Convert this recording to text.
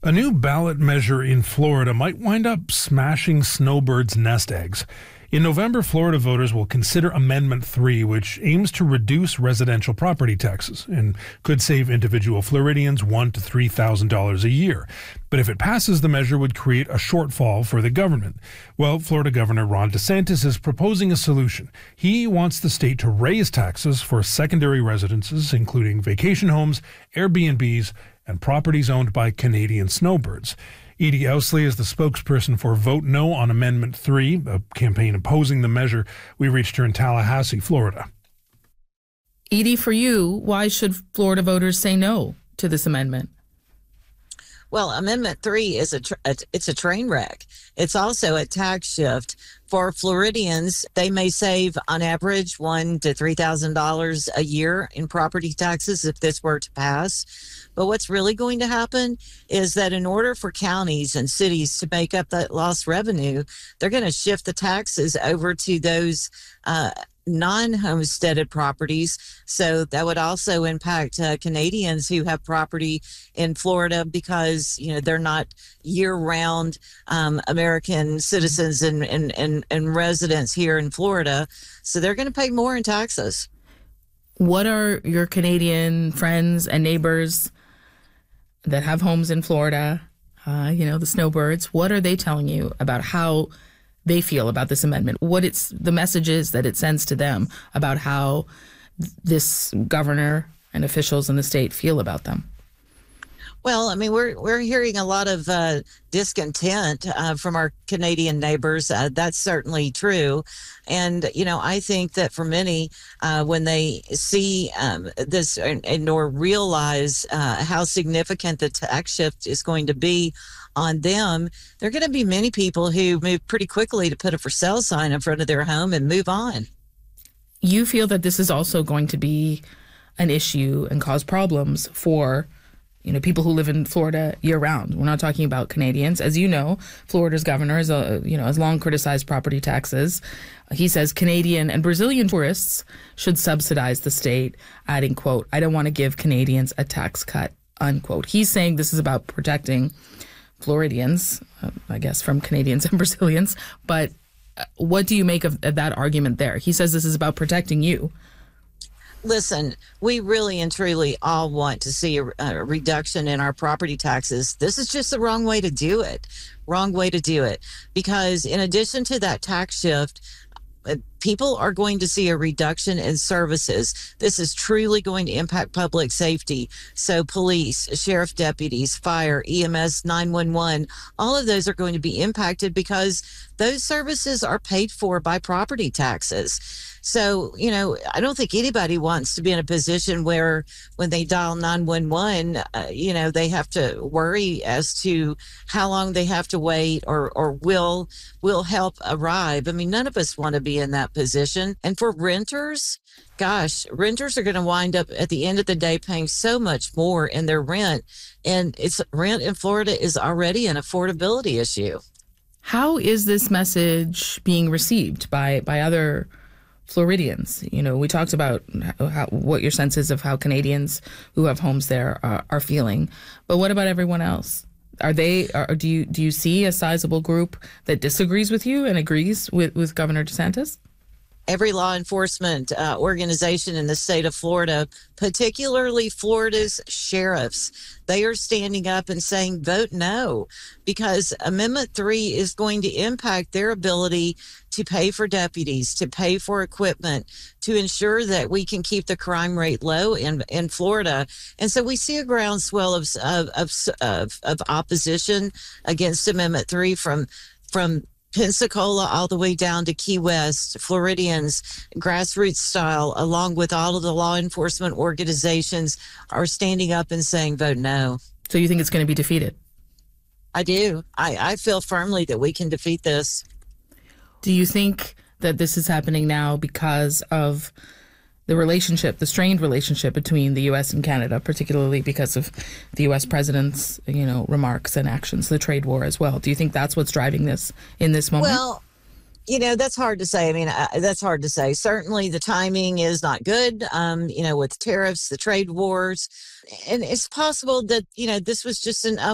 A new ballot measure in Florida might wind up smashing snowbirds' nest eggs. In November, Florida voters will consider Amendment 3, which aims to reduce residential property taxes and could save individual Floridians $1,000 to $3,000 a year. But if it passes, the measure would create a shortfall for the government. Well, Florida Governor Ron DeSantis is proposing a solution. He wants the state to raise taxes for secondary residences, including vacation homes, Airbnbs, and properties owned by Canadian snowbirds. Edie Ousley is the spokesperson for Vote No on Amendment 3, a campaign opposing the measure. We reached her in Tallahassee, Florida. Edie, for you, why should Florida voters say no to this amendment? Well, Amendment 3 is it's a train wreck. It's also a tax shift. For Floridians, they may save on average $1,000 to $3,000 a year in property taxes if this were to pass. But what's really going to happen is that in order for counties and cities to make up that lost revenue, they're going to shift the taxes over to those non-homesteaded properties. So that would also impact Canadians who have property in Florida because, they're not year-round American citizens and residents here in Florida. So they're going to pay more in taxes. What are your Canadian friends and neighbors that have homes in Florida, the snowbirds, what are they telling you about how they feel about this amendment? What it's the messages that it sends to them about how this governor and officials in the state feel about them? Well, I mean, we're hearing a lot of discontent from our Canadian neighbors. That's certainly true. And, I think that for many, when they see this or realize how significant the tax shift is going to be on them, there are going to be many people who move pretty quickly to put a for sale sign in front of their home and move on. You feel that this is also going to be an issue and cause problems for people who live in Florida year round. We're not talking about Canadians. As you know, Florida's governor has long criticized property taxes. He says Canadian and Brazilian tourists should subsidize the state, adding, quote, "I don't want to give Canadians a tax cut," unquote. He's saying this is about protecting Floridians, I guess, from Canadians and Brazilians. But what do you make of that argument there? He says this is about protecting you. Listen, we really and truly all want to see a reduction in our property taxes. This is just the wrong way to do it. Wrong way to do it. Because in addition to that tax shift, people are going to see a reduction in services. This is truly going to impact public safety. So police, sheriff deputies, fire, EMS, 911, all of those are going to be impacted because those services are paid for by property taxes. So, I don't think anybody wants to be in a position where when they dial 911, they have to worry as to how long they have to wait or will help arrive. I mean, none of us want to be in that position. And for renters, gosh, renters are going to wind up at the end of the day paying so much more in their rent. And rent in Florida is already an affordability issue. How is this message being received by other Floridians? We talked about what your sense is of how Canadians who have homes there are feeling. But what about everyone else? Do you see a sizable group that disagrees with you and agrees with Governor DeSantis? Every law enforcement organization in the state of Florida, particularly Florida's sheriffs, they are standing up and saying, vote no, because Amendment 3 is going to impact their ability to pay for deputies, to pay for equipment, to ensure that we can keep the crime rate low in Florida. And so we see a groundswell of opposition against Amendment 3 from Pensacola all the way down to Key West. Floridians, grassroots style, along with all of the law enforcement organizations, are standing up and saying, vote no. So you think it's going to be defeated? I do. I feel firmly that we can defeat this. Do you think that this is happening now because of the strained relationship between the U.S. and Canada, particularly because of the U.S. president's, remarks and actions, the trade war as well? Do you think that's what's driving this in this moment? Well, that's hard to say. I mean, that's hard to say. Certainly the timing is not good, with tariffs, the trade wars. And it's possible that, this was just an